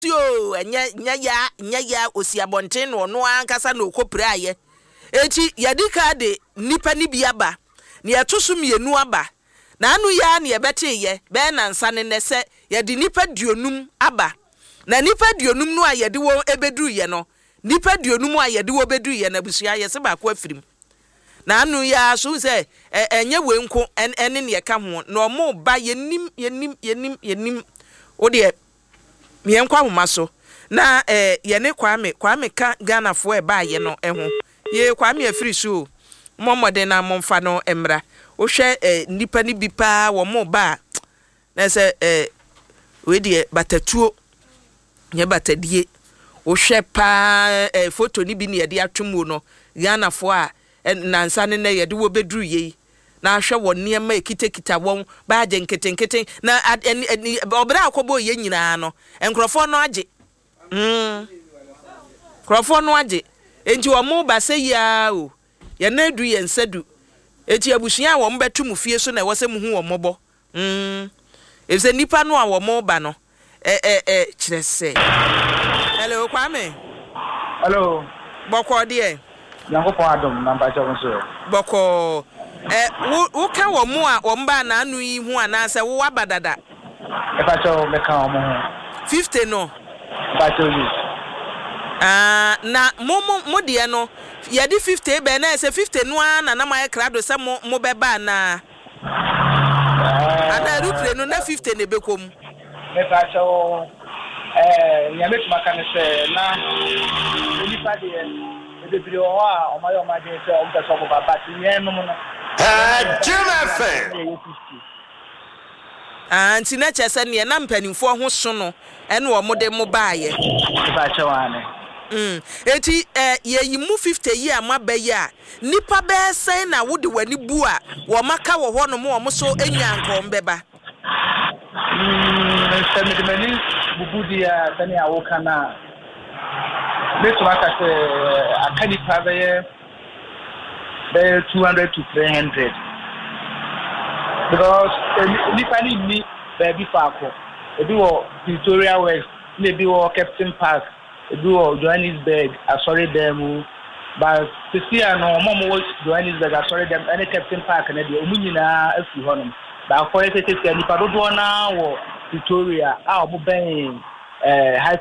yo nya ya osiabonten no no ankasa na okopre aye eti yadika de nipa ni biaba ne etoso mienu aba na anu ya ne yebeteye be na nsa ne nese yade nipa duonum aba na nipa duonum no ayede wo ebedu ye no nipa duonum ayede wo bedu ye na busua ye se ba ko afirim na anu ya so se enye wenko ene ne ka ho na omo ba yenim ode mienkwa homa so na ye ne kwame ka Ghana fo e ba ye no ho ye kwame afiri so momode na momfa no emra wo hwe nipa ni bipa wo mo ba na se we de batatuo nye batadie wo hwe pa photo ni bi ne ye de atwemu no Ghana fo a nansa ne ye de wo beduru ye na hwe wo niema ekitekita won ba je nketenketen na obra akobo ye nyina no enkrofo no age krofo no age enti wo mo ba se ya o ye na edu ye nsadu eti abusua wo mbetu mu fie so na wo se mu hu wo mobo ese nipa no a wo mo ba no kirese hello kwame hello boko de Yanko Adam number 7 so boko wo ka wo mo a wo mba na anu yi hu anase wo abadada e fa cho me ka mo 50 no ba cho you na mo de no ye di 50 be na se 50 no na ma krado se mo be ba na ana rupre no na 50 ne bekom me fa cho ya me maka ne se na ni pa de de brio o ma yo ma de se o ta so ko ba ti nye no no Jim anti na chese ne na mpanimfo ho so no ene wo mo de mo baaye ba cho ane eti ye yimu 50 yi amaba yi a nipa be sen na wo de wani bu a wo maka wo ho no mo so enyanko mbeba se me de mani bubudi ya tani awo kana beto maka se akani pa be 200 to 300 because nipa ni baby park ebi wo Victoria West maybe wo Captain Park ebi wo Johannesburg asori dem but sisia no momo Johannesburg asori dem any Captain Park na de omunyina afi honom ba ko yete nipa dodo na wo Victoria a obo ben